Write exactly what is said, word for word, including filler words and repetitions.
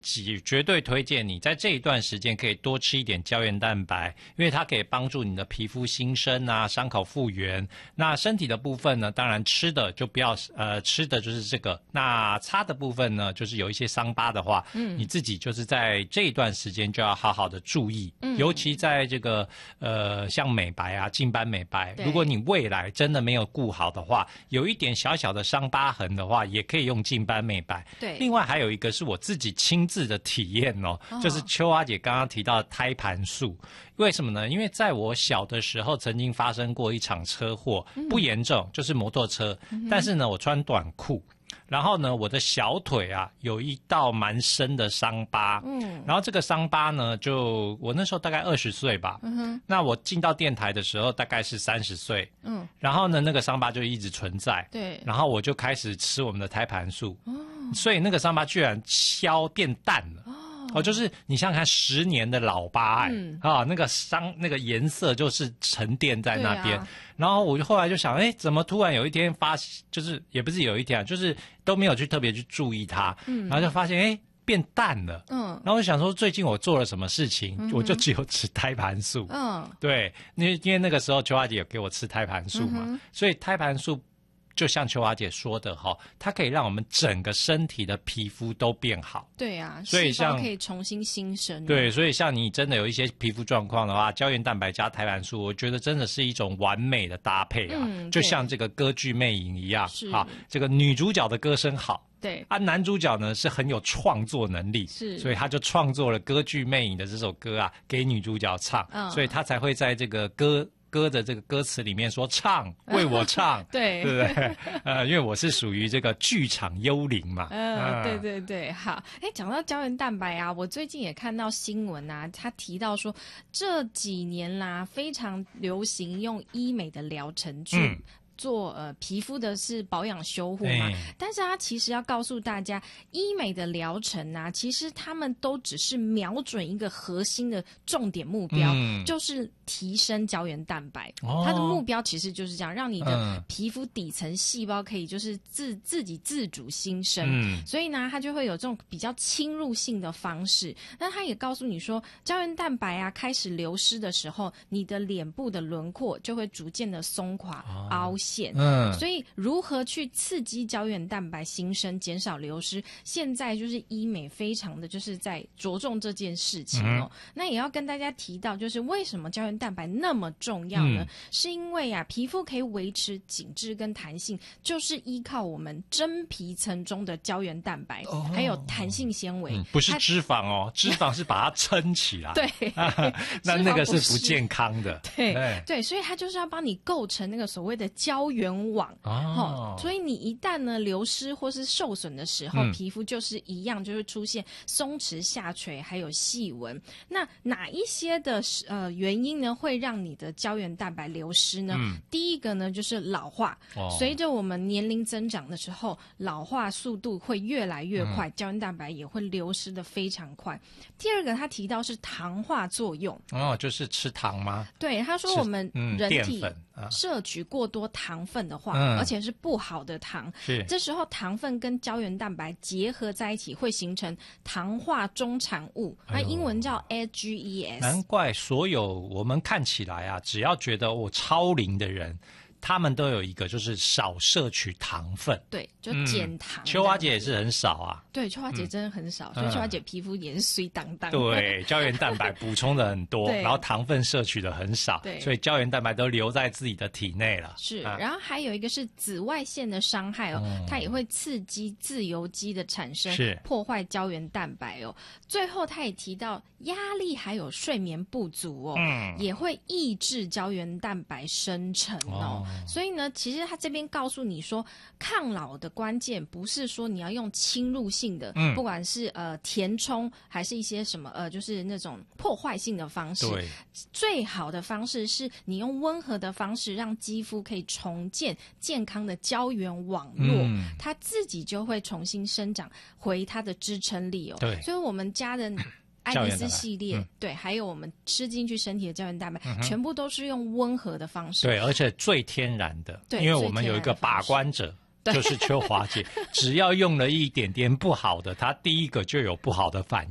绝对推荐你在这一段时间可以多吃一点胶原蛋白，因为它可以帮助你的皮肤新生啊，伤口复原。那身体的部分呢，当然吃的就不要呃吃的就是这个。那擦的部分呢，就是有一些伤疤的话，嗯，你自己就是在这一段时间就要好好的注意，嗯，尤其在这个呃像美白啊、净斑美白，如果你未来真的没有顾好的话，有一点小小的伤疤痕的话，也可以用净斑美白。 对， 另外还有一个是我自己亲自的体验哦，就是秋花姐刚刚提到的胎盘素。为什么呢？因为在我小的时候曾经发生过一场车祸，不严重，就是摩托车，嗯、但是呢，我穿短裤。然后呢，我的小腿啊有一道蛮深的伤疤，嗯，然后这个伤疤呢，就我那时候大概二十岁吧，嗯哼，那我进到电台的时候大概是三十岁，嗯，然后呢，那个伤疤就一直存在， 对， 然后我就开始吃我们的胎盘素，哦，所以那个伤疤居然消变淡了，哦。哦，就是你想想看，十年的老疤，哎、欸，嗯、啊，那个伤那个颜色就是沉淀在那边。啊、然后我就后来就想，哎、欸，怎么突然有一天发，就是也不是有一天啊，就是都没有去特别去注意它，嗯，然后就发现，哎、欸，变淡了，嗯，然后我想说，最近我做了什么事情，嗯、我就只有吃胎盘素，嗯，对，因为因为那个时候秋花姐有给我吃胎盘素嘛，嗯、所以胎盘素。就像秋华姐说的哈，它可以让我们整个身体的皮肤都变好。 对啊，所以像可以重新新生。 对，所以像你真的有一些皮肤状况的话，胶原蛋白加胎盘素，我觉得真的是一种完美的搭配啊。嗯，就像这个歌剧魅影一样，啊，这个女主角的歌声好。 对啊，男主角呢是很有创作能力， 是， 所以他就创作了《歌剧魅影》的这首歌啊，给女主角唱，嗯、所以他才会在这个歌。歌的这个歌词里面说唱为我唱， 对对不对？呃，因为我是属于这个剧场幽灵嘛。 嗯、呃，对对对，好。哎，讲到胶原蛋白啊，我最近也看到新闻啊，他提到说这几年啦非常流行用医美的疗程去。嗯做呃皮肤的是保养修护嘛，但是它其实要告诉大家，医美的疗程啊，其实他们都只是瞄准一个核心的重点目标，嗯、就是提升胶原蛋白。哦、它的目标其实就是这样，让你的皮肤底层细胞可以就是自自己自主新生。嗯、所以呢，它就会有这种比较侵入性的方式。那它也告诉你说，胶原蛋白啊开始流失的时候，你的脸部的轮廓就会逐渐的松垮、哦、凹陷。嗯，所以如何去刺激胶原蛋白新生，减少流失？现在就是医美非常的就是在着重这件事情哦。嗯、那也要跟大家提到，就是为什么胶原蛋白那么重要呢？嗯、是因为啊，皮肤可以维持紧致跟弹性，就是依靠我们真皮层中的胶原蛋白，哦、还有弹性纤维、嗯， 不是脂肪哦，脂肪是把它撑起来。 对， 那那个是不健康的。 对对, 对，所以它就是要帮你构成那个所谓的胶原网哦，所以你一旦呢流失或是受损的时候，嗯、皮肤就是一样，就会出现松弛、下垂，还有细纹。那哪一些的呃原因呢，会让你的胶原蛋白流失呢？嗯、第一个呢就是老化，哦、随着我们年龄增长的时候，老化速度会越来越快，嗯、胶原蛋白也会流失的非常快。第二个他提到是糖化作用， 哦，就是吃糖吗？ 对，他说我们人体摄取过多糖分的话，嗯、而且是不好的糖， 是这时候糖分跟胶原蛋白结合在一起，会形成糖化中产物，那、哎、英文叫 A G E S。 难怪所有我们看起来啊，只要觉得我超龄的人。他们都有一个，就是少摄取糖分， 对，就减糖。 嗯、秋花姐也是很少啊， 对，秋花姐真的很少，嗯、所以秋花姐皮肤也是水当当。 对，胶原蛋白补充的很多，然后糖分摄取的很少，对，所以胶原蛋白都留在自己的体内了。 是，啊、然后还有一个是紫外线的伤害哦，嗯、它也会刺激自由基的产生，是破坏胶原蛋白哦。最后，他也提到压力还有睡眠不足哦，嗯、也会抑制胶原蛋白生成哦。哦所以呢，其实他这边告诉你说，抗老的关键不是说你要用侵入性的，嗯、不管是呃填充还是一些什么呃，就是那种破坏性的方式。对，最好的方式是你用温和的方式，让肌肤可以重建健康的胶原网络，嗯、它自己就会重新生长回它的支撑力哦。对，所以我们家的。爱丽丝系列，嗯、对，还有我们吃进去身体的胶原蛋白，嗯、全部都是用温和的方式， 对，而且最天然的，对，因为我们有一个把关者， 就是邱华姐，只要用了一点点不好的，她第一个就有不好的反